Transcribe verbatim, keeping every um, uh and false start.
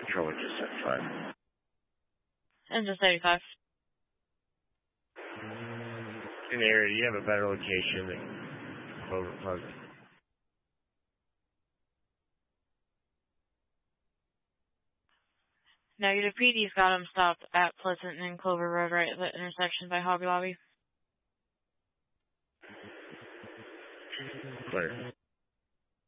controller just set five. Engine seventy-five. In the area, do you have a better location than Clover Park? Negative. P D's got him stopped at Pleasant and Clover Road right at the intersection by Hobby Lobby. Clear.